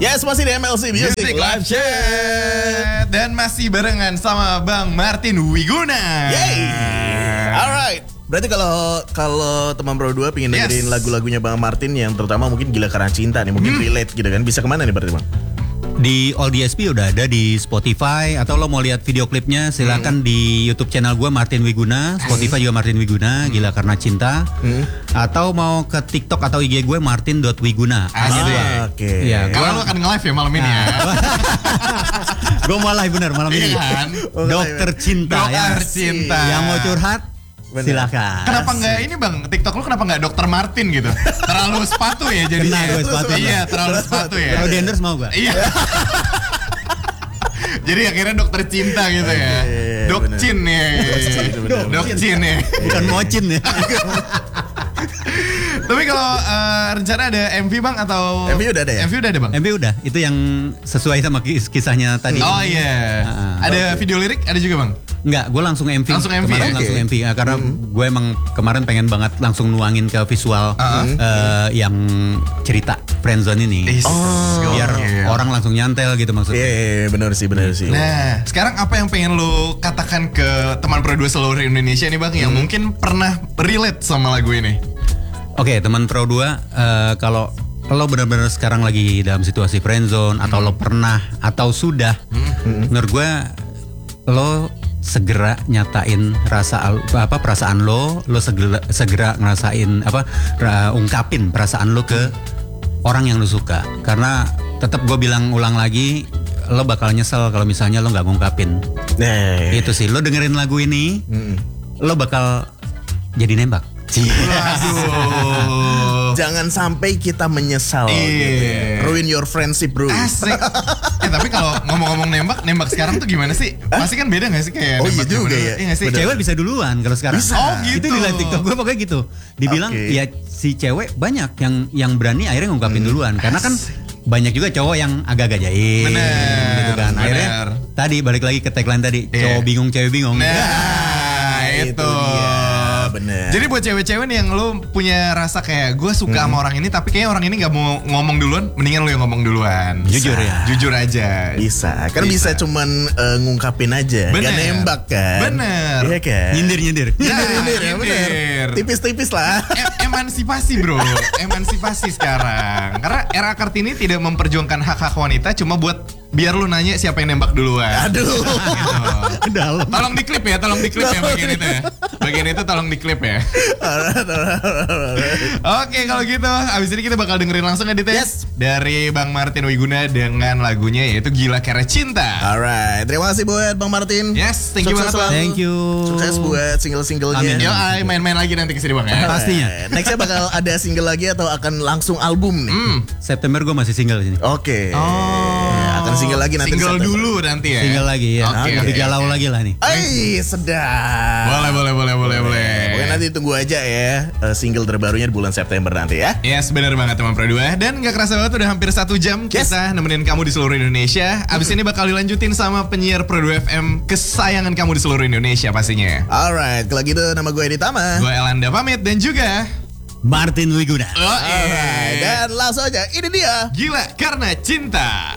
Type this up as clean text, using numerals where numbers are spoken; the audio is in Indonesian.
Yes, masih di MLC Music Live Chat. Dan masih barengan sama Bang Martin Wiguna. Yay. Alright. Berarti kalau teman Pro 2 pengen dengerin lagu-lagunya Bang Martin yang terutama mungkin Gila Karena Cinta nih, mungkin relate gitu kan, bisa kemana nih berarti Bang? Di All DSP udah ada di Spotify, atau lo mau lihat video klipnya silakan di YouTube channel gue Martin Wiguna, Spotify juga Martin Wiguna, Gila Karena Cinta, atau mau ke TikTok atau IG gue martin.wiguna. Oke. Ya, Kalau lo akan nge-live ya malam ini ya. gue mau live bener malam ini. Kan? Dokter Cinta. Dokter Cinta. Yang mau curhat silakan. Kenapa nggak ini Bang, TikTok lu kenapa nggak Dokter Martin gitu? Terlalu sepatu ya jadinya. Kena gue sepatu. Iya, terlalu sepatu ya. Kalau di endorse mau gak? Iya. Jadi akhirnya Dokter Cinta gitu ya. Dokcin ya. Dokcin ya. Bukan mocin ya. Tapi kalau rencana ada MV Bang atau MV udah ada ya? MV udah ada Bang? MV udah, itu yang sesuai sama kisahnya tadi. Oh iya. Ada video lirik ada juga Bang? Enggak, gue langsung MV. Langsung MV Kemarin ya? langsung MV karena gue emang kemarin pengen banget langsung nuangin ke visual yang cerita friendzone ini. Biar orang langsung nyantel gitu maksudnya. Iya, benar sih. Nah, sekarang apa yang pengen lo katakan ke teman Pro 2 seluruh Indonesia nih Bang yang mungkin pernah relate sama lagu ini? Oke, teman Pro 2, kalau lo benar-benar sekarang lagi dalam situasi friendzone atau lo pernah atau sudah, menurut gue lo segera nyatain perasaan lo segera ngerasain ungkapin perasaan lo ke orang yang lo suka, karena tetap gue ulang lagi, lo bakal nyesel kalau misalnya lo nggak ngungkapin. Itu sih, lo dengerin lagu ini, lo bakal jadi nembak. Jangan sampai kita menyesal gitu. Ruin your friendship bro. Asik. Tapi kalau ngomong-ngomong nembak sekarang tuh gimana sih? Pasti kan beda gak sih kayak nembak iya juga ya. Iya gak sih? Cewek bisa duluan kalau sekarang. Bisa. Oh gitu. Itu di live TikTok gue pokoknya gitu. Dibilang ya si cewek banyak yang berani akhirnya ngungkapin duluan, karena kan banyak juga cowok yang agak-agak jaim gitu kan. Akhirnya tadi balik lagi ke tagline tadi, cowok bingung cewek bingung. Nah, itu. Bener. Jadi buat cewek-cewek nih yang lu punya rasa kayak gue suka sama orang ini tapi kayaknya orang ini gak mau ngomong duluan, mendingan lu yang ngomong duluan. Jujur ya. Jujur aja. Bisa. Kan bisa cuman ngungkapin aja. Bener. Gak nembak kan. Bener. Iya kan. Nyindir. Nyindir ya bener. Tipis-tipis lah. Emansipasi bro. Emansipasi sekarang. Karena era Kartini tidak memperjuangkan hak-hak wanita, cuma buat biar lu nanya siapa yang nembak duluan. Aduh. Gitu. Dalam. Tolong diklip ya bagian itu ya. Bagian itu tolong diklip ya. Oke, kalau gitu abis ini kita bakal dengerin langsung ya Yes. dari Bang Martin Wiguna dengan lagunya yaitu Gila Karena Cinta. Alright, terima kasih buat Bang Martin. Yes, thank you Sukses banget Bang. selalu. Thank you. Sukses buat single-singlenya. Amin. Yo, main-main lagi nanti kesini Bang ya. Pastinya. Nextnya bakal ada single lagi atau akan langsung album nih? September gue masih single di sini. Oke. Akan single lagi nanti. Single September. dulu nanti ya. Single lagi ya. Oke, Lebih oke, galau lagi lah nih. Sedap. Boleh. Pokoknya nanti tunggu aja ya single terbarunya di bulan September nanti ya. Yes, benar banget teman Pro 2. Dan gak kerasa banget udah hampir 1 jam kita nemenin kamu di seluruh Indonesia. Abis ini bakal dilanjutin sama penyiar Pro 2 FM kesayangan kamu di seluruh Indonesia pastinya. Alright, kalau gitu nama gue Edi Tama. Gue Elanda pamit dan juga Martin Wiguna. Alright, dan langsung aja ini dia Gila Karena Cinta.